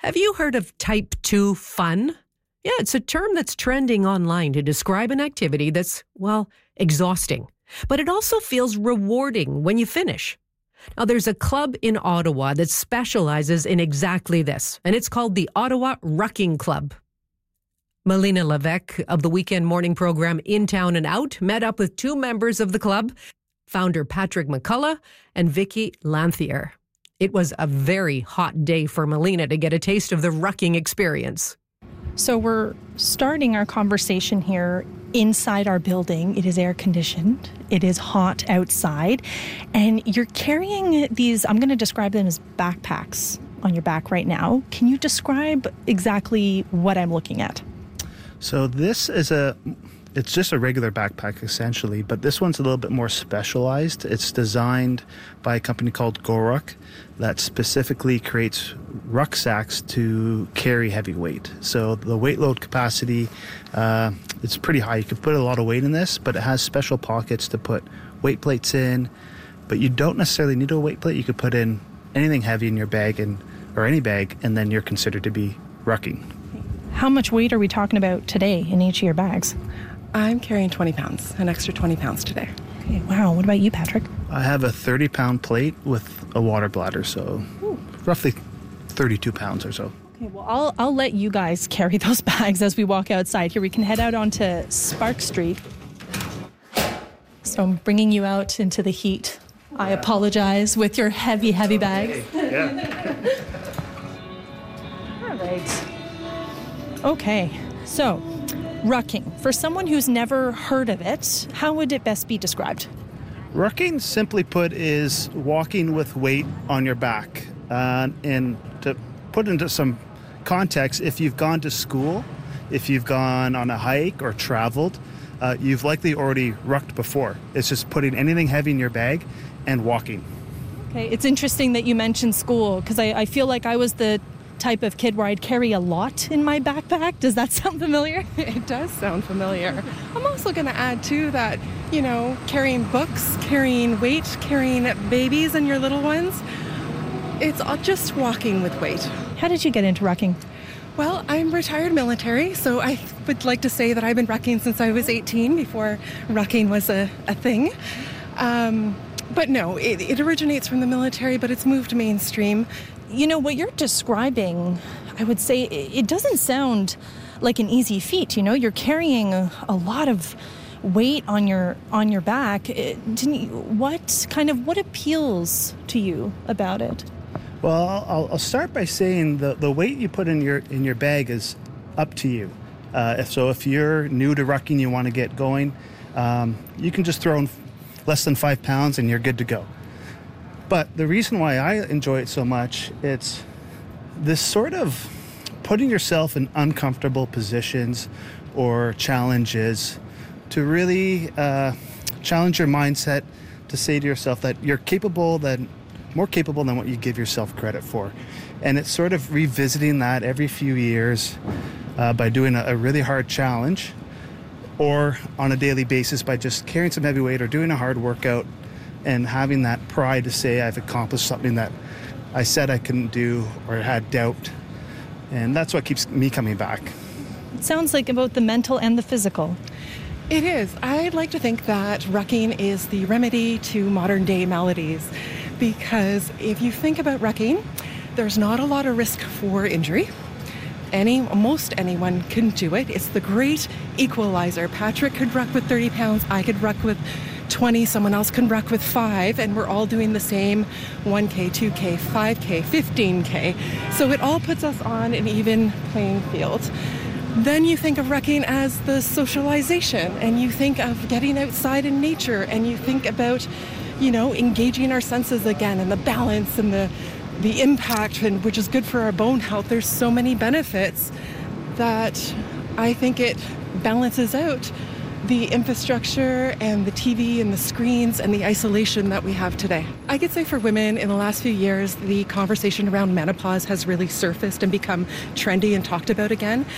Have you heard of Type 2 fun? Yeah, it's a term that's trending online to describe an activity that's, well, exhausting. But it also feels rewarding when you finish. Now, there's a club in Ottawa that specializes in exactly this, and it's called the Ottawa Rucking Club. Melina Levesque of the weekend morning program In Town and Out met up with two members of the club, founder Patrick McCullough and Vicky Lanthier. It was a very hot day for Melina to get a taste of the rucking experience. So we're starting our conversation here inside our building. It is air conditioned. It is hot outside. And you're carrying these, I'm going to describe them as backpacks on your back right now. Can you describe exactly what I'm looking at? So this is it's just a regular backpack essentially, but this one's a little bit more specialized. It's designed by a company called GoRuck that specifically creates rucksacks to carry heavy weight. So the weight load capacity, it's pretty high. You can put a lot of weight in this, but it has special pockets to put weight plates in. But you don't necessarily need a weight plate. You could put in anything heavy in your bag or any bag, and then you're considered to be rucking. How much weight are we talking about today in each of your bags? I'm carrying 20 pounds, an extra 20 pounds today. Okay, wow. What about you, Patrick? I have a 30-pound plate with a water bladder, so roughly 32 pounds or so. Okay, well, I'll let you guys carry those bags as we walk outside. Here, we can head out onto Spark Street. So I'm bringing you out into the heat. I apologize with your heavy, heavy bags. Yeah. All right. Okay, so rucking. For someone who's never heard of it, how would it best be described? Rucking, simply put, is walking with weight on your back. And to put into some context, if you've gone to school, if you've gone on a hike or traveled, you've likely already rucked before. It's just putting anything heavy in your bag and walking. Okay, it's interesting that you mentioned school, because I feel like I was the type of kid where I'd carry a lot in my backpack. Does that sound familiar? It does sound familiar. I'm also going to add, too, that, carrying books, carrying weight, carrying babies and your little ones, it's just walking with weight. How did you get into rucking? Well, I'm retired military, so I would like to say that I've been rucking since I was 18, before rucking was a thing. But no, it originates from the military, but it's moved mainstream. What you're describing, I would say, it doesn't sound like an easy feat. You're carrying a lot of weight on your back. What appeals to you about it? Well, I'll start by saying the weight you put in your bag is up to you. If you're new to rucking, you want to get going, you can just throw in less than 5 pounds and you're good to go. But the reason why I enjoy it so much, it's this sort of putting yourself in uncomfortable positions or challenges to really challenge your mindset, to say to yourself that you're more capable than what you give yourself credit for. And it's sort of revisiting that every few years by doing a really hard challenge, or on a daily basis by just carrying some heavy weight or doing a hard workout and having that pride to say I've accomplished something that I said I couldn't do or had doubt. And that's what keeps me coming back. It sounds like both the mental and the physical. It is. I'd like to think that rucking is the remedy to modern day maladies, because if you think about rucking, there's not a lot of risk for injury. Most anyone can do it. It's the great equalizer. Patrick could ruck with 30 pounds. I could ruck with 20. Someone else can ruck with 5. And we're all doing the same 1K, 2K, 5K, 15K. So it all puts us on an even playing field. Then you think of rucking as the socialization, and you think of getting outside in nature, and you think about, engaging our senses again, and the balance and the impact, and which is good for our bone health. There's so many benefits that I think it balances out the infrastructure and the TV and the screens and the isolation that we have today. I could say for women in the last few years, the conversation around menopause has really surfaced and become trendy and talked about again.